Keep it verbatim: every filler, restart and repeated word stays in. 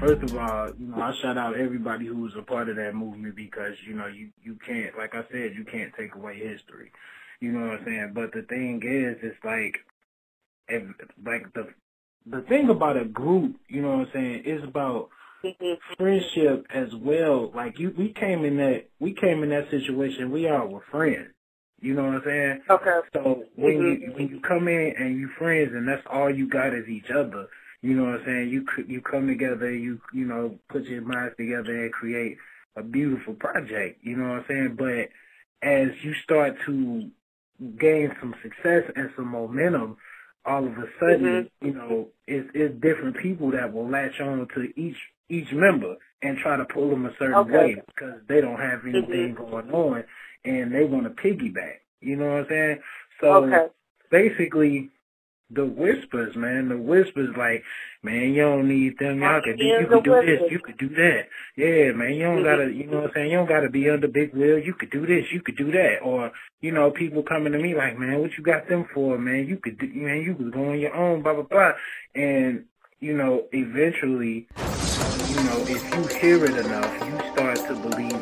first of all, you know, I shout out everybody who was a part of that movement because, you know, you, you can't, like I said, you can't take away history. You know what I'm saying? But the thing is, it's like, if, like the the thing about a group, you know what I'm saying, is about friendship as well. Like you, we came in that, we came in that situation. We all were friends. You know what I'm saying? Okay. So when mm-hmm. you when you come in and you friends and that's all you got is each other. You know what I'm saying? You you come together, you you know, put your minds together and create a beautiful project. You know what I'm saying? But as you start to gain some success and some momentum, all of a sudden, mm-hmm. you know, it's, it's different people that will latch on to each each member and try to pull them a certain okay. way because they don't have anything mm-hmm. going on and they want to piggyback. You know what I'm saying? So okay. basically, the whispers, man, the whispers like, man, you don't need them. Y'all could do, you could do this, you could do that. Yeah, man, you don't mm-hmm. gotta, you know what I'm saying? You don't gotta be under Big Will. You could do this, you could do that. Or, you know, people coming to me like, man, what you got them for, man? You could do, man, you could go on your own, blah, blah, blah. And, you know, eventually, you know, if you hear it enough, you start to believe